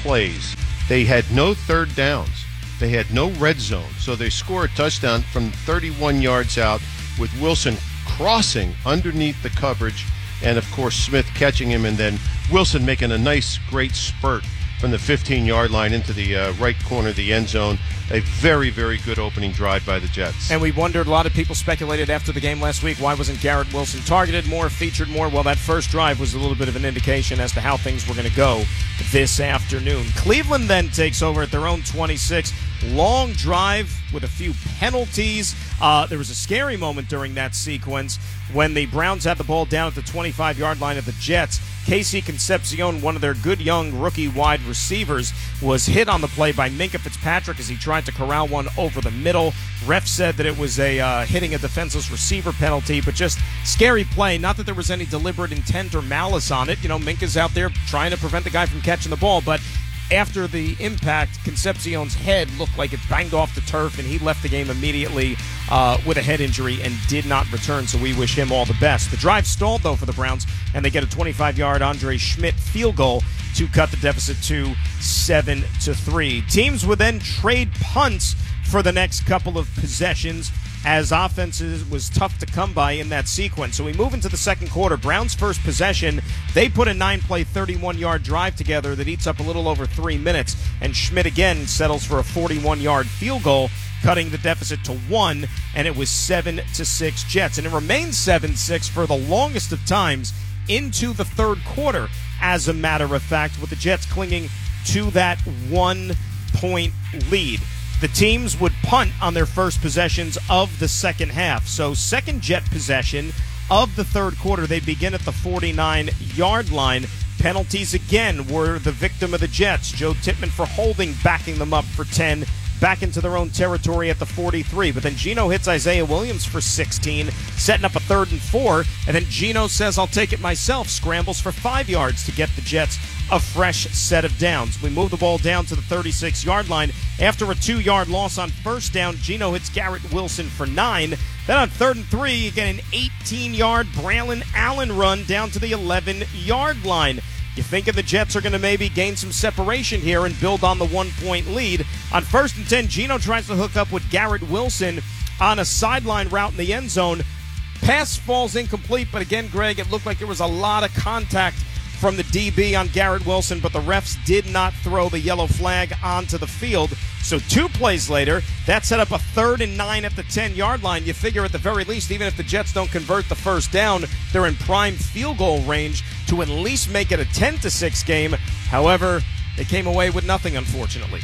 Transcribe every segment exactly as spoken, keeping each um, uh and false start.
plays. They had no third downs. They had no red zone. So they score a touchdown from thirty-one yards out with Wilson crossing underneath the coverage and, of course, Smith catching him, and then Wilson making a nice, great spurt from the fifteen-yard line into the uh, right corner of the end zone. A very, very good opening drive by the Jets. And we wondered, a lot of people speculated after the game last week, why wasn't Garrett Wilson targeted more, featured more? Well, that first drive was a little bit of an indication as to how things were going to go this afternoon. Cleveland then takes over at their own twenty-six. Long drive with a few penalties. Uh, there was a scary moment during that sequence when the Browns had the ball down at the twenty-five-yard line of the Jets. Casey Concepcion, one of their good young rookie wide receivers, was hit on the play by Minkah Fitzpatrick as he tried to corral one over the middle. Ref said that it was a uh, hitting a defenseless receiver penalty, but just scary play. Not that there was any deliberate intent or malice on it. You know, Minkah's out there trying to prevent the guy from catching the ball, but after the impact, Concepcion's head looked like it banged off the turf, and he left the game immediately uh, with a head injury and did not return, so we wish him all the best. The drive stalled, though, for the Browns, and they get a twenty-five-yard Andre Schmidt field goal to cut the deficit to seven to three. Teams would then trade punts for the next couple of possessions, as offenses was tough to come by in that sequence. So we move into the second quarter. Browns' first possession, they put a nine-play, thirty-one-yard drive together that eats up a little over three minutes, and Schmidt again settles for a forty-one-yard field goal, cutting the deficit to one, and it was seven to six Jets. And it remains seven six for the longest of times into the third quarter, as a matter of fact, with the Jets clinging to that one-point lead. The teams would punt on their first possessions of the second half. So second Jet possession of the third quarter, they begin at the forty-nine-yard line. Penalties again were the victim of the Jets. Joe Tippmann for holding, backing them up for ten, back into their own territory at the forty-three. But then Geno hits Isaiah Williams for sixteen, setting up a third and four. And then Geno says, I'll take it myself, scrambles for five yards to get the Jets a fresh set of downs. We move the ball down to the thirty-six-yard line. After a two-yard loss on first down, Geno hits Garrett Wilson for nine. Then on third and three, you get an eighteen-yard Braylon Allen run down to the eleven-yard line. You think the Jets are going to maybe gain some separation here and build on the one-point lead. On first and ten, Geno tries to hook up with Garrett Wilson on a sideline route in the end zone. Pass falls incomplete, but again, Greg, it looked like there was a lot of contact from the D B on Garrett Wilson, but the refs did not throw the yellow flag onto the field. So two plays later, that set up a third and nine at the ten-yard line. You figure at the very least, even if the Jets don't convert the first down, they're in prime field goal range to at least make it a ten to six game. However, they came away with nothing, unfortunately.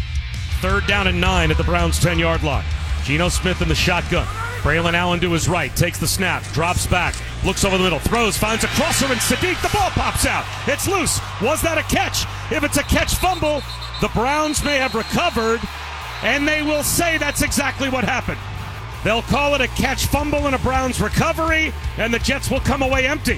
Third down and nine at the Browns' ten-yard line. Geno Smith in the shotgun. Braylon Allen to his right, takes the snap, drops back, looks over the middle, throws, finds a crosser, and Sadiq, the ball pops out. It's loose. Was that a catch? If it's a catch fumble, the Browns may have recovered, and they will say that's exactly what happened. They'll call it a catch fumble and a Browns recovery, and the Jets will come away empty.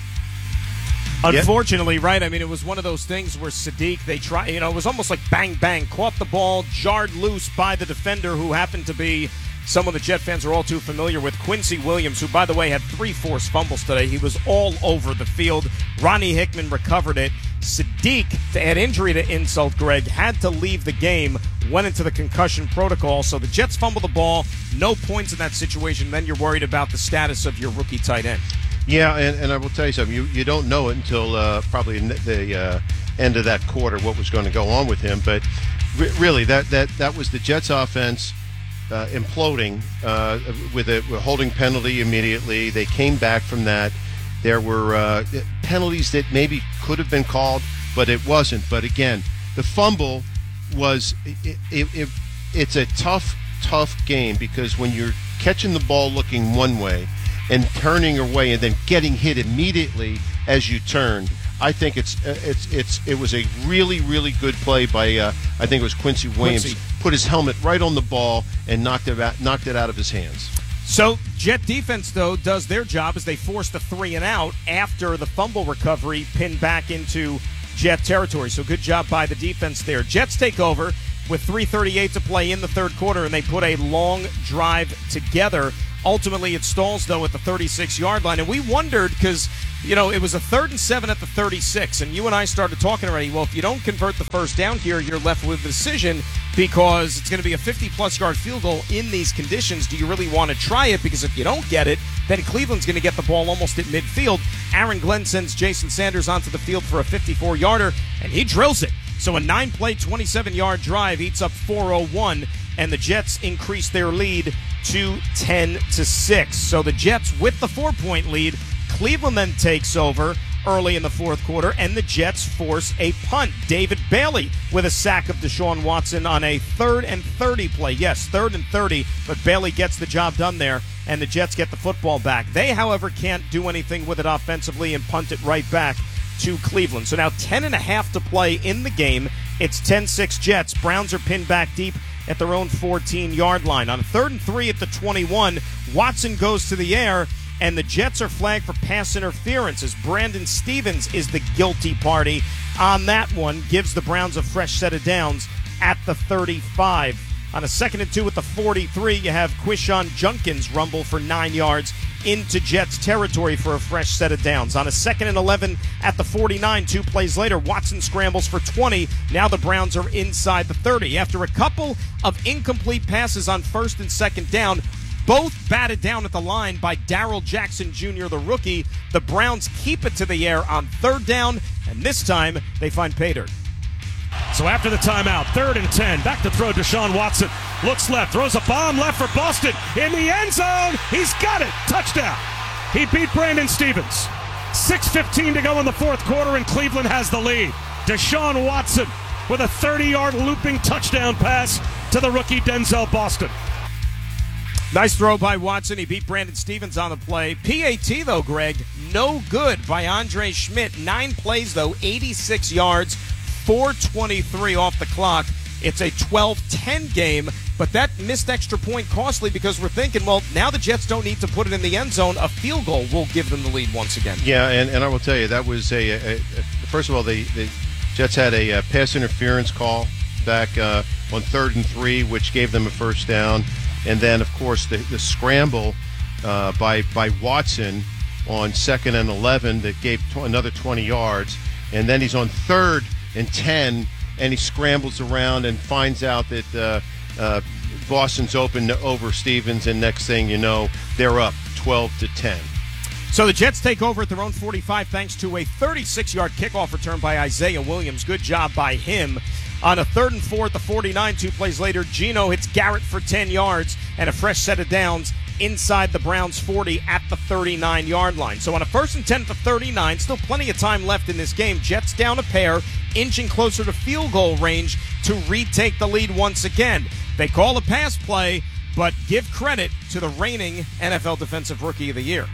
Unfortunately, right? I mean, it was one of those things where Sadiq, they try, you know, it was almost like bang, bang, caught the ball, jarred loose by the defender who happened to be someone the Jet fans are all too familiar with, Quincy Williams, who, by the way, had three forced fumbles today. He was all over the field. Ronnie Hickman recovered it. Sadiq, to add injury to insult, Greg, had to leave the game, went into the concussion protocol. So the Jets fumble the ball, no points in that situation. Then you're worried about the status of your rookie tight end. Yeah, and, and I will tell you something. You you don't know it until uh, probably in the uh, end of that quarter what was going to go on with him. But re- really, that, that, that was the Jets' offense uh, imploding uh, with a, with a holding penalty immediately. They came back from that. There were uh, penalties that maybe could have been called, but it wasn't. But again, the fumble was it, it, it, it's a tough, tough game because when you're catching the ball looking one way and turning away and then getting hit immediately as you turn, I think it's it's it's it was a really really good play by uh, I think it was Quincy Williams. Quincy put his helmet right on the ball and knocked it out, knocked it out of his hands. So Jet defense, though, does their job as they force the three and out after the fumble recovery pinned back into Jet territory. So good job by the defense there. Jets take over with three thirty-eight to play in the third quarter, and they put a long drive together. Ultimately, it stalls, though, at the thirty-six-yard line. And we wondered because You know, it was a third and seven at the thirty-six, and you and I started talking already. Well, if you don't convert the first down here, you're left with a decision because it's going to be a fifty-plus yard field goal in these conditions. Do you really want to try it? Because if you don't get it, then Cleveland's going to get the ball almost at midfield. Aaron Glenn sends Jason Sanders onto the field for a fifty-four yarder, and he drills it. So a nine-play, twenty-seven yard drive eats up four oh one, and the Jets increase their lead to ten to six. So the Jets with the four-point lead. Cleveland then takes over early in the fourth quarter, and the Jets force a punt. David Bailey with a sack of Deshaun Watson on a third and thirty play. Yes, third and thirty, but Bailey gets the job done there, and the Jets get the football back. They, however, can't do anything with it offensively and punt it right back to Cleveland. So now ten and a half to play in the game. It's ten six Jets. Browns are pinned back deep at their own fourteen yard line. On a third and three at the twenty-one, Watson goes to the air, and the Jets are flagged for pass interference as Brandon Stevens is the guilty party on that one. Gives the Browns a fresh set of downs at the thirty-five. On a second and two at the forty-three, you have Quishon Junkins rumble for nine yards into Jets territory for a fresh set of downs. On a second and eleven at the forty-nine, two plays later, Watson scrambles for twenty. Now the Browns are inside the thirty. After a couple of incomplete passes on first and second down, both batted down at the line by Darrell Jackson Junior, the rookie, the Browns keep it to the air on third down, and this time they find pay dirt. So after the timeout, third and ten, back to throw Deshaun Watson. Looks left, throws a bomb left for Boston. In the end zone, he's got it. Touchdown. He beat Brandon Stevens. six fifteen to go in the fourth quarter, and Cleveland has the lead. Deshaun Watson with a thirty yard looping touchdown pass to the rookie Denzel Boston. Nice throw by Watson. He beat Brandon Stevens on the play. P A T, though, Greg, no good by Andre Schmidt. Nine plays, though, eighty-six yards, four twenty-three off the clock. It's a twelve ten game, but that missed extra point costly because we're thinking, well, now the Jets don't need to put it in the end zone. A field goal will give them the lead once again. Yeah, and, and I will tell you, that was a, a, a first of all, the, the Jets had a, a pass interference call back uh, on third and three, which gave them a first down. And then, of course, the, the scramble uh, by by Watson on second and eleven that gave tw- another twenty yards. And then he's on third and ten, and he scrambles around and finds out that uh, uh, Boston's open over Stevens, and next thing you know, they're up twelve to ten. So the Jets take over at their own forty-five thanks to a thirty-six yard kickoff return by Isaiah Williams. Good job by him. On a third and four at the forty-nine, two plays later, Geno hits Garrett for ten yards and a fresh set of downs inside the Browns' forty at the thirty-nine yard line. So on a first and ten at the thirty-nine, still plenty of time left in this game. Jets down a pair, inching closer to field goal range to retake the lead once again. They call a pass play, but give credit to the reigning N F L Defensive Rookie of the Year.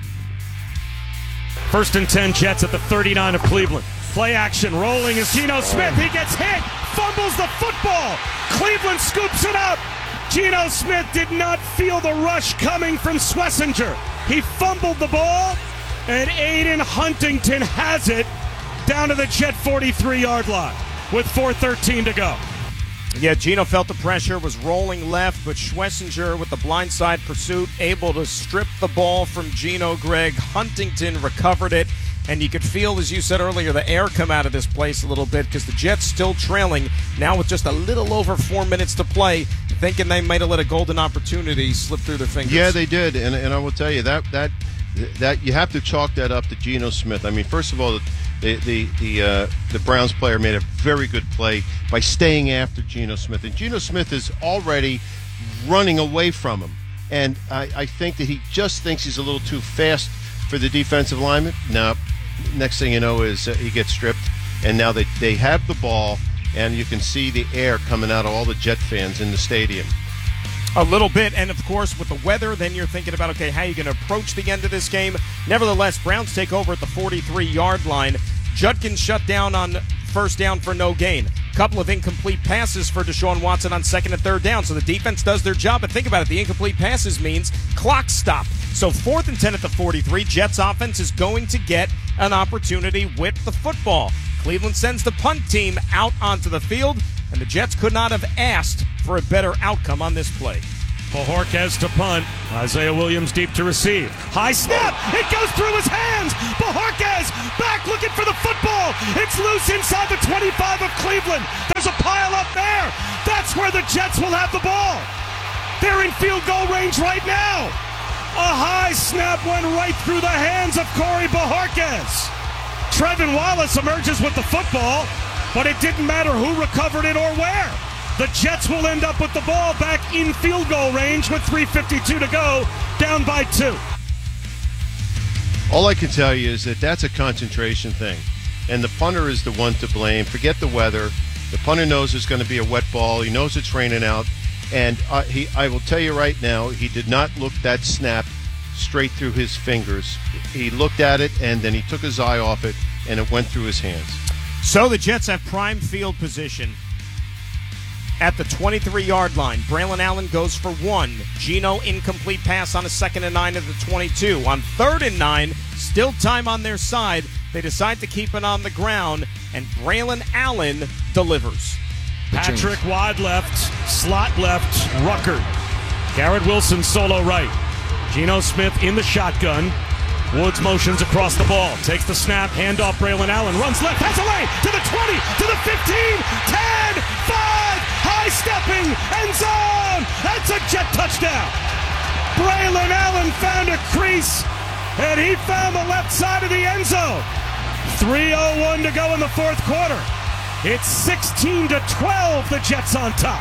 First and ten, Jets at the thirty-nine of Cleveland. Play action, rolling is Geno Smith. He gets hit, fumbles the football. Cleveland scoops it up. Geno Smith did not feel the rush coming from Schlesinger. He fumbled the ball, and Aiden Huntington has it down to the Jet forty-three yard line with four thirteen to go. Yeah, Geno felt the pressure, was rolling left, but Schlesinger with the blindside pursuit, able to strip the ball from Geno. Greg Huntington recovered it, and you could feel, as you said earlier, the air come out of this place a little bit because the Jets still trailing now with just a little over four minutes to play, thinking they might have let a golden opportunity slip through their fingers. Yeah, they did, and and I will tell you that that that you have to chalk that up to Geno Smith. I mean, first of all, the the the uh, the Browns player made a very good play by staying after Geno Smith, and Geno Smith is already running away from him, and I, I think that he just thinks he's a little too fast for the defensive lineman. No, next thing you know is uh, he gets stripped, and now they they have the ball, and you can see the air coming out of all the Jet fans in the stadium. A little bit, and of course with the weather, then you're thinking about, okay, how are you going to approach the end of this game? Nevertheless, Browns take over at the forty-three yard line. Judkins shut down on first down for no gain. Couple of incomplete passes for Deshaun Watson on second and third down, so the defense does their job. But think about it, the incomplete passes means clock stop. So fourth and ten at the forty-three, Jets offense is going to get an opportunity with the football. Cleveland sends the punt team out onto the field, and the Jets could not have asked for a better outcome on this play. Bojorquez to punt. Isaiah Williams deep to receive. High snap. It goes through his hands. Bojorquez back looking for the football. It's loose inside the twenty-five of Cleveland. There's a pile up there. That's where the Jets will have the ball. They're in field goal range right now. A high snap went right through the hands of Corey Bojorquez. Trevin Wallace emerges with the football, but it didn't matter who recovered it or where. The Jets will end up with the ball back in field goal range with three fifty-two to go, down by two. All I can tell you is that that's a concentration thing, and the punter is the one to blame. Forget the weather. The punter knows it's going to be a wet ball. He knows it's raining out, and uh, he. I will tell you right now, he did not look that snap straight through his fingers. He looked at it, and then he took his eye off it, and it went through his hands. So the Jets have prime field position at the twenty-three-yard line. Braylon Allen goes for one. Geno incomplete pass on a second and nine at the twenty-two. On third and nine, still time on their side. They decide to keep it on the ground, and Braylon Allen delivers. Patrick wide left, slot left, Ruckert. Garrett Wilson solo right. Geno Smith in the shotgun. Woods motions across the ball. Takes the snap, handoff Braylon Allen. Runs left, has a lane to the twenty, to the fifteen, ten, five, high stepping, end zone. That's a Jet touchdown. Braylon Allen found a crease, and he found the left side of the end zone. three oh one to go in the fourth quarter. It's sixteen to twelve, the Jets on top.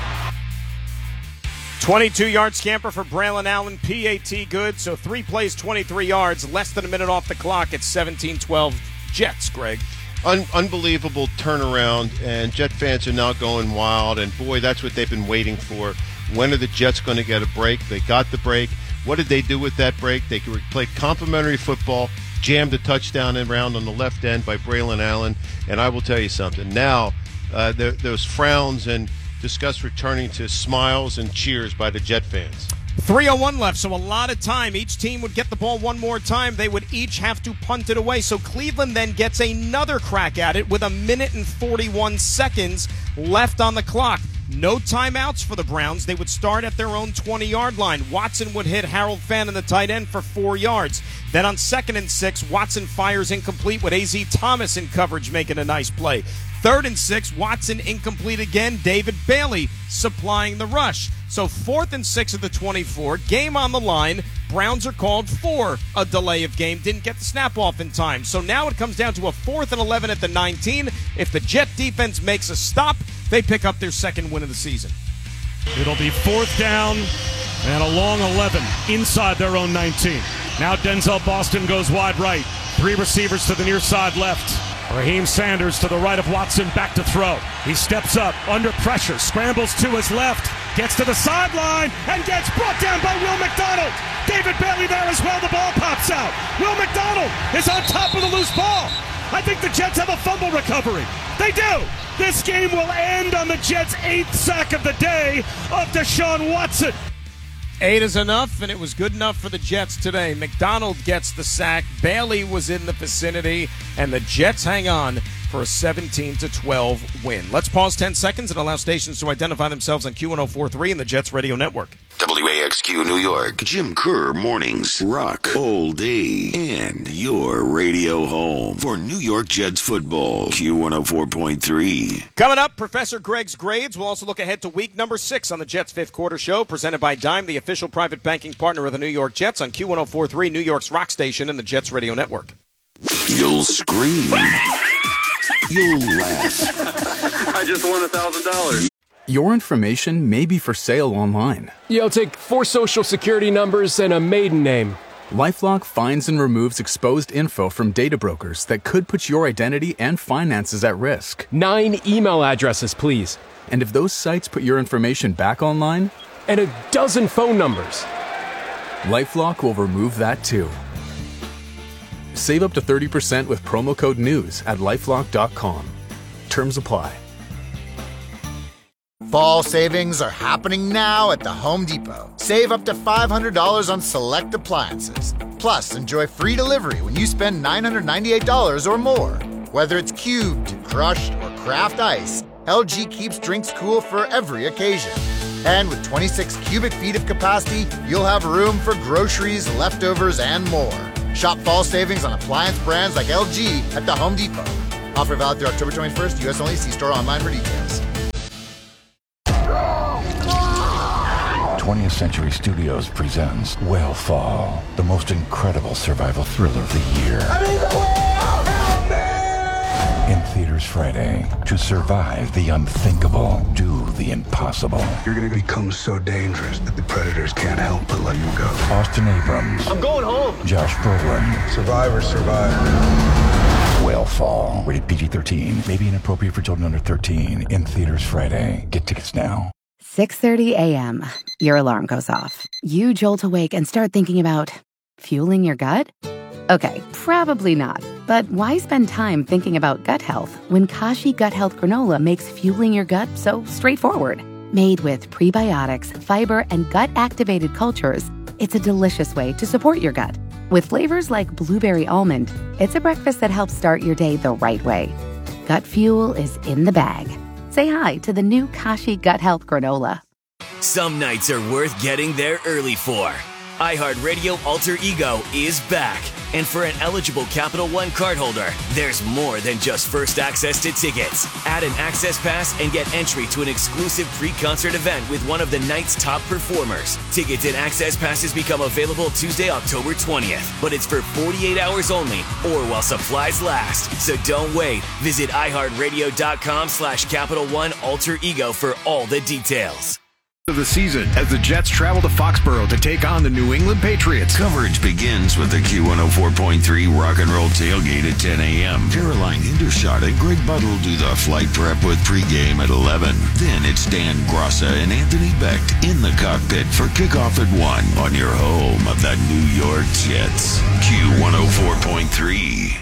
twenty-two-yard scamper for Braylon Allen, P A T good, so three plays, twenty-three yards, less than a minute off the clock at seventeen twelve. Jets, Greg. Un- unbelievable turnaround, and Jet fans are now going wild, and boy, that's what they've been waiting for. When are the Jets going to get a break? They got the break. What did they do with that break? They played complimentary football, jammed a touchdown in round on the left end by Braylon Allen, and I will tell you something. Now, uh, there, those frowns and discuss returning to smiles and cheers by the Jet fans. three oh one left, so a lot of time. Each team would get the ball one more time. They would each have to punt it away. So Cleveland then gets another crack at it with a minute and forty-one seconds left on the clock. No timeouts for the Browns. They would start at their own twenty-yard line. Watson would hit Harold Fannin, the tight end, for four yards. Then on second and six, Watson fires incomplete with A Z Thomas in coverage making a nice play. Third and six, Watson incomplete again. David Bailey supplying the rush. So fourth and six at the twenty-four, game on the line. Browns are called for a delay of game. Didn't get the snap off in time. So now it comes down to a fourth and eleven at the nineteen. If the Jet defense makes a stop, they pick up their second win of the season. It'll be fourth down and a long eleven inside their own nineteen. Now Denzel Boston goes wide right. Three receivers to the near side left. Raheem Sanders to the right of Watson, back to throw. He steps up, under pressure, scrambles to his left, gets to the sideline, and gets brought down by Will McDonald. David Bailey there as well, the ball pops out. Will McDonald is on top of the loose ball. I think the Jets have a fumble recovery. They do. This game will end on the Jets' eighth sack of the day of Deshaun Watson. Eight is enough, and it was good enough for the Jets today. McDonald gets the sack. Bailey was in the vicinity, and the Jets hang on for a seventeen to twelve win. Let's pause ten seconds and allow stations to identify themselves on Q ten forty-three and the Jets Radio Network. W A X Q New York, Jim Kerr Mornings, Rock all day, and your radio home for New York Jets football, Q one oh four point three. Coming up, Professor Greg's grades. We'll also look ahead to week number six on the Jets' fifth quarter show, presented by Dime, the official private banking partner of the New York Jets, on Q ten forty-three, New York's rock station, and the Jets Radio Network. You'll scream. You'll laugh. I just won a thousand dollars. Your information may be for sale online. Yeah, I'll take four social security numbers and a maiden name. LifeLock finds and removes exposed info from data brokers that could put your identity and finances at risk. Nine email addresses, please. And if those sites put your information back online? And a dozen phone numbers. LifeLock will remove that too. Save up to thirty percent with promo code NEWS at lifelock dot com. Terms apply. Fall savings are happening now at the Home Depot. Save up to five hundred dollars on select appliances. Plus, enjoy free delivery when you spend nine hundred ninety-eight dollars or more. Whether it's cubed, crushed, or craft ice, L G keeps drinks cool for every occasion. And with twenty-six cubic feet of capacity, you'll have room for groceries, leftovers, and more. Shop fall savings on appliance brands like L G at the Home Depot. Offer valid through October twenty-first. U S only. See store online for details. twentieth Century Studios presents Whale Fall, the most incredible survival thriller of the year. I'm in the whale! Help me! In theaters Friday. To survive the unthinkable, do the impossible. You're gonna become so dangerous that the predators can't help but let you go. Austin Abrams. I'm going home. Josh Brolin. Survivors survive. Whale Fall. Rated P G thirteen. May be inappropriate for children under thirteen. In theaters Friday. Get tickets now. six thirty a.m. Your alarm goes off. You jolt awake and start thinking about fueling your gut? Okay, probably not. But why spend time thinking about gut health when Kashi Gut Health Granola makes fueling your gut so straightforward? Made with prebiotics, fiber, and gut-activated cultures, it's a delicious way to support your gut. With flavors like blueberry almond, it's a breakfast that helps start your day the right way. Gut fuel is in the bag. Say hi to the new Kashi Gut Health Granola. Some nights are worth getting there early for. iHeartRadio Alter Ego is back. And for an eligible Capital One cardholder, there's more than just first access to tickets. Add an access pass and get entry to an exclusive pre-concert event with one of the night's top performers. Tickets and access passes become available Tuesday, October twentieth. But it's for forty-eight hours only or while supplies last. So don't wait. Visit iHeartRadio.com slash Capital One Alter Ego for all the details. Of the season as the Jets travel to Foxborough to take on the New England Patriots. Coverage begins with the Q one oh four point three Rock and Roll Tailgate at ten a.m. Caroline Hindershot and Greg Buttle do the flight prep with pregame at eleven. Then it's Dan Grossa and Anthony Becht in the cockpit for kickoff at one on your home of the New York Jets. Q one oh four point three.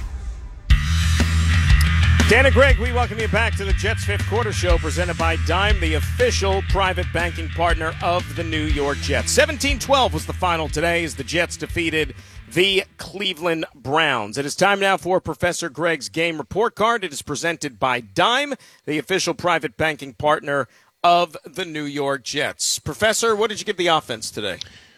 Dan and Greg, we welcome you back to the Jets Fifth Quarter Show presented by Dime, the official private banking partner of the New York Jets. seventeen twelve was the final today as the Jets defeated the Cleveland Browns. It is time now for Professor Greg's game report card. It is presented by Dime, the official private banking partner of the New York Jets. Professor, what did you give the offense today?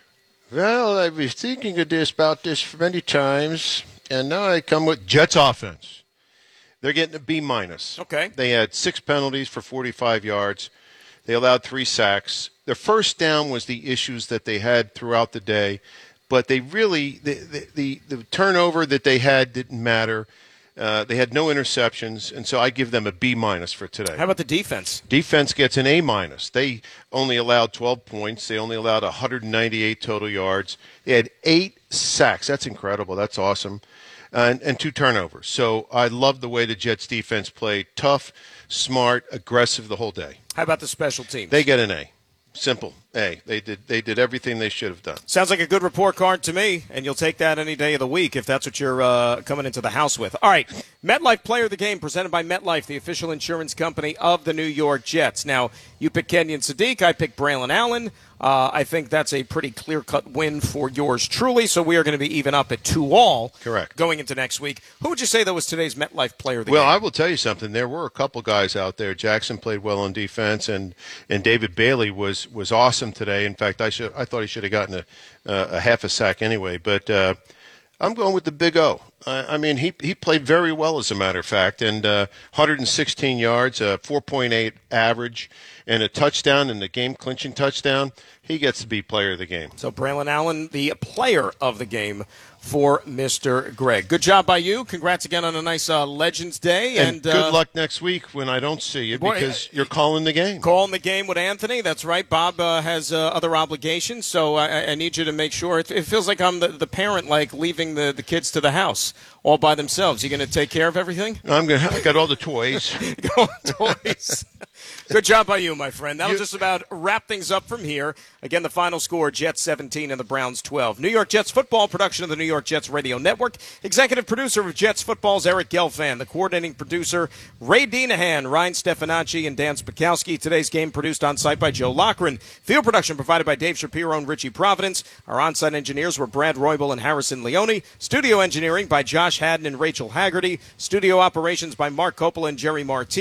Well, I was thinking of this about this many times, and now I come with Jets offense. They're getting a B minus. Okay. They had six penalties for forty-five yards. They allowed three sacks. Their first down was the issues that they had throughout the day, but they really the the, the, the turnover that they had didn't matter. Uh, they had no interceptions, and so I give them a B minus for today. How about the defense? Defense gets an A minus. They only allowed twelve points. They only allowed one hundred ninety-eight total yards. They had eight sacks. That's incredible. That's awesome. And, and two turnovers. So I love the way the Jets defense played. Tough, smart, aggressive the whole day. How about the special teams? They get an A. Simple A. They did they did everything they should have done. Sounds like a good report card to me, and you'll take that any day of the week if that's what you're uh, coming into the house with. All right, MetLife Player of the Game presented by MetLife, the official insurance company of the New York Jets. Now, you pick Kenyon Sadiq, I pick Braylon Allen. Uh, I think that's a pretty clear-cut win for yours truly, so we are going to be even up at two all. Correct. Going into next week. Who would you say, though, was today's MetLife Player of the well, Game? Well, I will tell you something. There were a couple guys out there. Jackson played well on defense, and, and David Bailey was, was awesome today. In fact, I should I thought he should have gotten a, uh, a half a sack anyway. But uh, I'm going with the Big O. I, I mean, he he played very well, as a matter of fact, and uh, one hundred sixteen yards, a four point eight average, and a touchdown, and the game-clinching touchdown. He gets to be player of the game. So Braylon Allen, the player of the game for Mister Greg. Good job by you. Congrats again on a nice uh, Legends Day. And, and good uh, luck next week when I don't see you boy, because you're calling the game. Calling the game with Anthony. That's right. Bob uh, has uh, other obligations, so I, I need you to make sure. It, it feels like I'm the, the parent, like leaving the, the kids to the house all by themselves. You going to take care of everything? I'm going. I got all the toys. All the toys. Good job by you, my friend. That'll just about wrap things up from here. Again, the final score, Jets seventeen and the Browns twelve. New York Jets football, production of the New York Jets Radio Network. Executive producer of Jets football is Eric Gelfand. The coordinating producer, Ray Dinahan, Ryan Stefanacci, and Dan Spakowski. Today's game produced on site by Joe Lochran. Field production provided by Dave Shapiro and Richie Providence. Our on-site engineers were Brad Roybal and Harrison Leone. Studio engineering by Josh Haddon and Rachel Haggerty. Studio operations by Mark Coppola and Jerry Martier.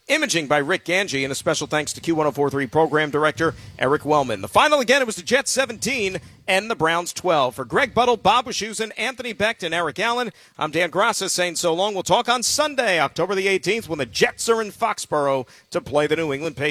Imaging by Rick Ganji, and a special thanks to Q one oh four point three Program Director Eric Wellman. The final again, it was the Jets seventeen and the Browns twelve. For Greg Buttle, Bob Wischusen, Anthony Becht, and Eric Allen, I'm Dan Grassa saying so long. We'll talk on Sunday, October the eighteenth, when the Jets are in Foxborough to play the New England Patriots.